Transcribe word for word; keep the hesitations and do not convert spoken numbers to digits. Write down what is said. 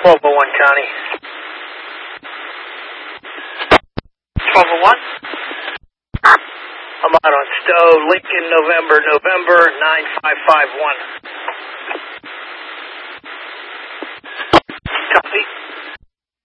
twelve oh one County. twelve oh one? I'm out on Stowe, Lincoln, November, November, nine five five one.